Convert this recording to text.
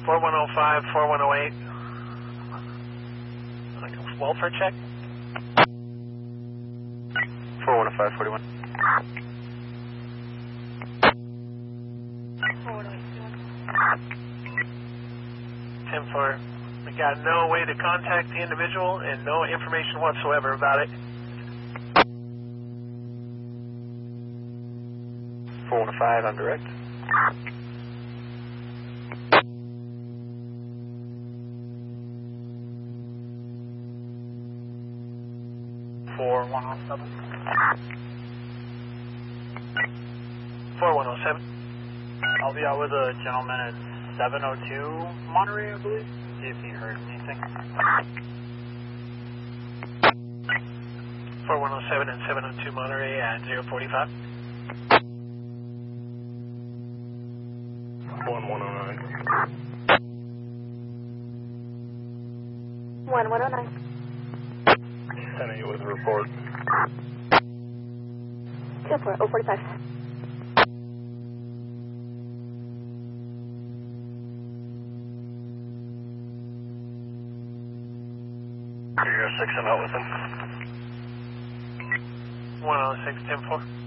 4105, 4108. Like a welfare check. 4105, 41. 10-4. We got no way to contact the individual and no information whatsoever about it. 4105, I'm direct. For 107. 4107. I'll be out with a gentleman at 702 Monterey, I believe. See if he heard anything. 4107 and 702 Monterey at 045. 1109. 1109. 10-8 with a report. 2-4, 045. You're 6 and out with him. 106, 10-4.